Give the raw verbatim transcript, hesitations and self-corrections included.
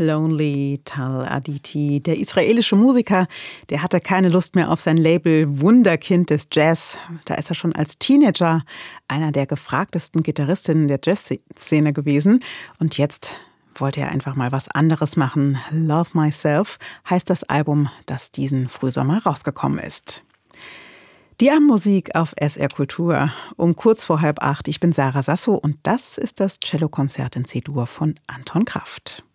Lonely Tal Aditi. Der israelische Musiker, der hatte keine Lust mehr auf sein Label Wunderkind des Jazz. Da ist er schon als Teenager einer der gefragtesten Gitarristinnen der Jazzszene gewesen. Und jetzt wollte er einfach mal was anderes machen. Love Myself heißt das Album, das diesen Frühsommer rausgekommen ist. Die Abendmusik auf S R Kultur um kurz vor halb acht. Ich bin Sarah Sasso und das ist das Cellokonzert in C-Dur von Anton Kraft.